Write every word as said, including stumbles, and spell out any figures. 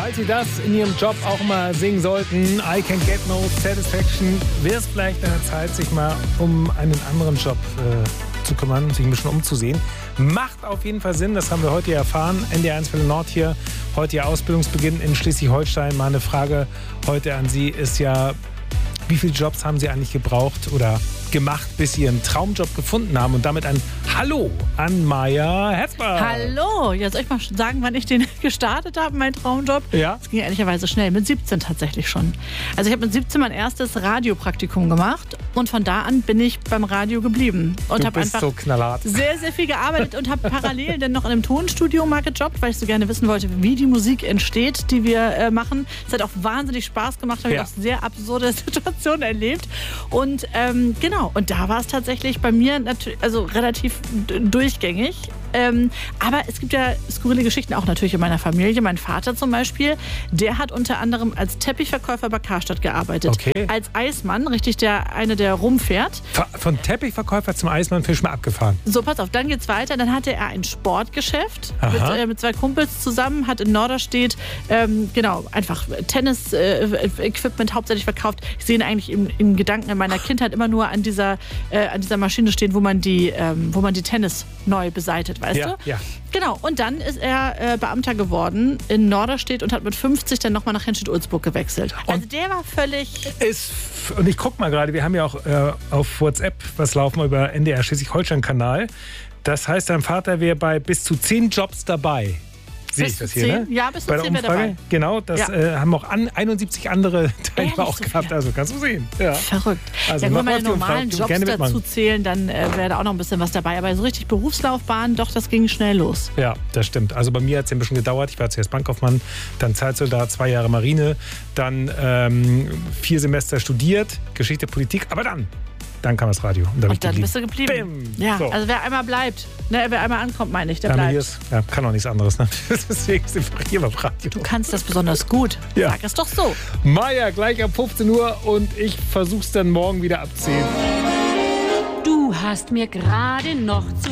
Falls Sie das in Ihrem Job auch mal singen sollten, I can get no satisfaction, wäre es vielleicht an der Zeit, sich mal um einen anderen Job äh, zu kümmern, sich ein bisschen umzusehen. Macht auf jeden Fall Sinn, das haben wir heute erfahren. N D R eins Welle Nord hier, heute Ihr Ausbildungsbeginn in Schleswig-Holstein. Meine Frage heute an Sie ist ja, wie viele Jobs haben Sie eigentlich gebraucht oder gemacht, bis Sie Ihren Traumjob gefunden haben? Und damit ein Hallo an Maja Herzberg. Hallo, ja, soll ich mal sagen, wann ich den gestartet habe, meinen Traumjob? Ja. Das ging ehrlicherweise schnell, mit siebzehn tatsächlich schon. Also ich habe mit siebzehn mein erstes Radiopraktikum gemacht und von da an bin ich beim Radio geblieben. Und habe einfach so knallhart. sehr, sehr viel gearbeitet und habe parallel dann noch in einem Tonstudio mal gejobbt, weil ich so gerne wissen wollte, wie die Musik entsteht, die wir äh, machen. Es hat auch wahnsinnig Spaß gemacht, habe Ja. ich auch sehr absurde Situationen erlebt. Und ähm, genau, und da war es tatsächlich bei mir natürlich, also relativ d- durchgängig. Ähm, aber es gibt ja skurrile Geschichten auch natürlich in meiner Familie. Mein Vater zum Beispiel, der hat unter anderem als Teppichverkäufer bei Karstadt gearbeitet. Okay. Als Eismann, richtig, der eine, der rumfährt. Von Teppichverkäufer zum Eismannfisch mal abgefahren. So, pass auf, dann geht's weiter. Dann hatte er ein Sportgeschäft mit, Aha. äh, mit zwei Kumpels zusammen, hat in Norderstedt ähm, genau, einfach Tennis-Equipment äh, hauptsächlich verkauft. Ich sehe ihn eigentlich im, im Gedanken in meiner Kindheit immer nur an dieser, äh, an dieser Maschine stehen, wo man die, ähm, wo man die Tennis neu beseitet, weißt Ja, du? ja. Genau, und dann ist er äh, Beamter geworden in Norderstedt und hat mit fünfzig dann nochmal nach Henstedt-Ulzburg gewechselt. Also der war völlig... Ist, und ich guck mal gerade, wir haben ja auch äh, auf WhatsApp was laufen über N D R Schleswig-Holstein-Kanal. Das heißt, dein Vater wäre bei bis zu zehn Jobs dabei. Sehe ich Bis das zu hier, zehn? ne? Ja, bis zu Bei der zehn wäre Umfrage. dabei. Genau, das Ja. äh, haben auch an, einundsiebzig andere Teilnehmer Ehrlich, auch so gehabt. viele? Also kannst du sehen. Ja. Verrückt. Also ja, mach wenn meine was, die Umfrage. normalen Jobs Gerne mitmachen. dazu zählen, dann äh, wäre da auch noch ein bisschen was dabei. Aber so richtig Berufslaufbahn, doch, das ging schnell los. Ja, das stimmt. Also bei mir hat es ein bisschen gedauert. Ich war zuerst Bankkaufmann, dann Zeitsoldat, zwei Jahre Marine, dann ähm, vier Semester studiert, Geschichte, Politik, aber dann, dann kam das Radio. Und, da bin ich Und dann geblieben. bist du geblieben. Bim. Ja, So. also wer einmal bleibt, ne, wer einmal ankommt, meine ich, der Ja, bleibt. hier ist, ja, kann auch nichts anderes. Ne? Deswegen sind wir hier beim Radio. Du kannst das besonders gut. Ja. Sag es doch so. Maja, gleich ab fünfzehn Uhr und ich versuch's dann morgen wieder ab zehn. Du hast mir gerade noch zu